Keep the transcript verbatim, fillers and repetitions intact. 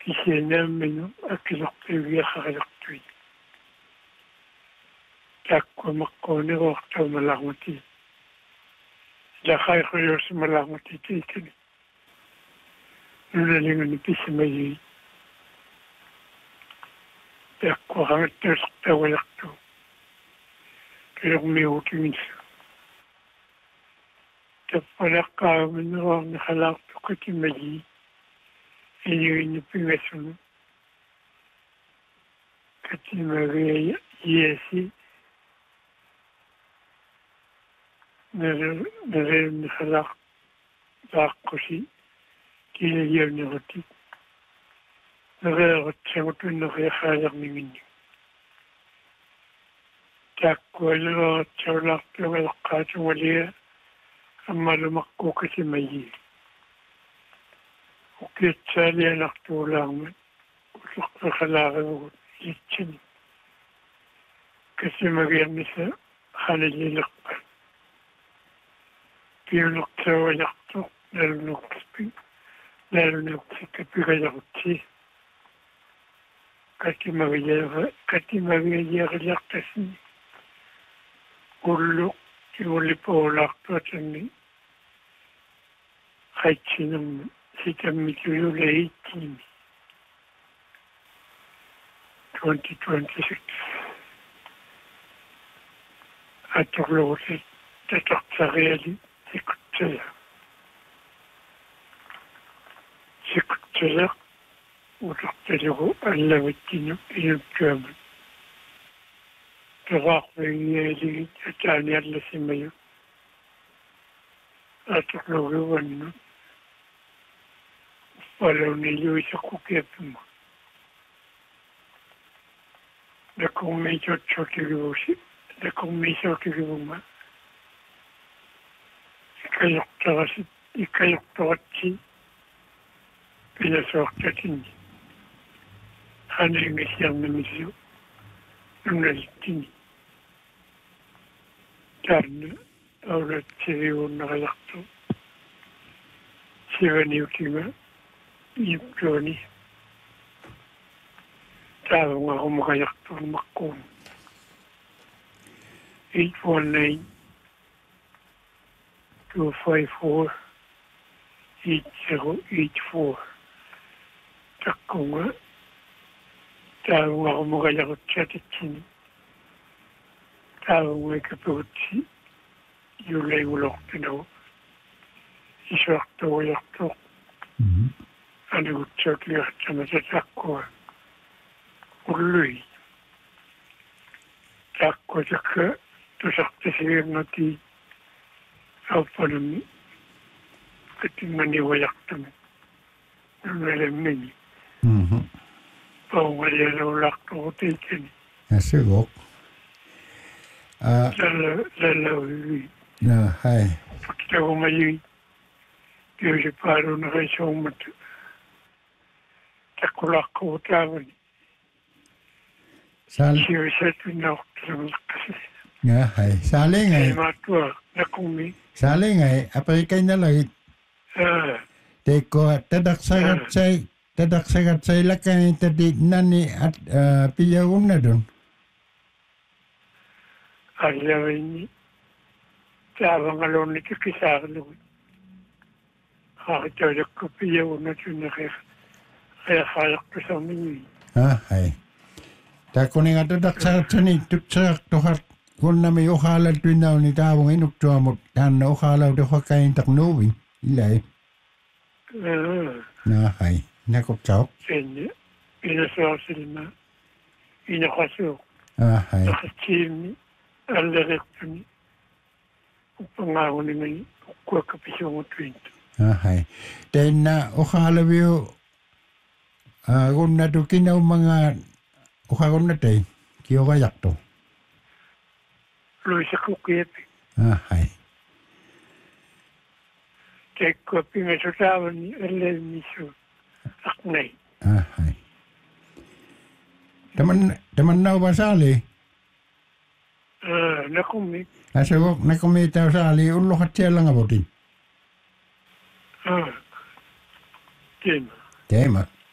Kisena menu akiloktugia haralaktui. Takwa makone wakta malangmati. Lakay koyos malangmati tikini. Nunalingan ni pisimayi. Takwa hangatas tawalaktu. Kaya kumihuti minsa. Tapalaka minuang nahalaktu katimayi. Inyo inipingasunu. Katimayi yesi. Nare nahalak bakusi. Kila yun niroti. Nare rotsangutu nare halak minginyo. Takwa lalo tsalak tawalakatu walia. Amalumakko katimayi. Ukitsali anak tulang utlak nakalaga itsin. Kasi magyamisa halililakpan. Piyulok sa walakto, lalunok sa lalunok sa kapigayakti. Kati magyara, kati magyayaktasin. Ulok, tiwali pa walakto at ang kaitsinang Sitamituyo eighteen, twenty twenty-six. Atolose, tataktsariali, sikutsaya. Sikutsaya, utaktaliko, alawitino, inugjaman. Tarakwengyali, atani alasimayo. Atolose wano. Walau niyo isa kukepimo. Da kung may chotkiribusi, da kung may chotkiribuma. Ikayok tarasi, ikayok taratsi, pinasoktatini. Hana yung isiyang namisyo, nung nalitini. Tarna, aulat siriyon nakalakto. Sivani utima. Yipjoni. Tawag ako makayakto ng makon. eight one nine, two five four, eight zero eight four. Takko nga. Tawag ako makayakot sa titsini. Tawag nga kapagutsi. Yulay ulok tinaw. Isakto wayakto. Mm-hmm. Ano utsakli at sa masatakwa. Uloy. Takwa saka tusakta siya nati apanami katingan ni wayaktami. Nalamin. Mhm. Paungalya na ulakto ko tikin. Nasigok. Ah, Lala, lalawi. na, hai. Pakita ko mayi. Diyo si paro na kayo sa umata. Takulak ko utawan. Sal, Siya sa tinawak sa kasi. nga, hai. Sali Ay ngay, matua na kumi. sali ngay, apay na lang. Ah, Teko, tadak sagat say, tadak sagat say lakay tadi nani at uh, piyawon na dun. alawin ni. Tawang alon ni kakisarlo. Kakitawag ko piyaw na tunakir. Kaya kalak ko sa mga. Ah, hai. Tako ni nga tadak sagat sa ni, tutsak tuhat. Kung na may ukalad tuwin na ni tawang inuktuwa mo, tan na ukalaw do kakain taknuwi. Ilay. Ah, Na, hai. Nakupchaw. kanya. Inasasil na. Inakasok. Ah, hai. Nakachimi. Alarik ko ni. Upangako ni may ukwa kapisyo mo twinto. Ah, hai. Then na ukalaw yung uh, kung natukin na mga ukakon na tayo, kiyo kayak to. Luisa ko kiyapi. Ah, hai. Kaya ko pingasasawan ni alal miso. Aknay. Ah, hai. Taman, taman na ba sali? Ah, nakumi. Asa ko, nakumita sali, ulo ka siya lang abotin. Ah, tema. Tema.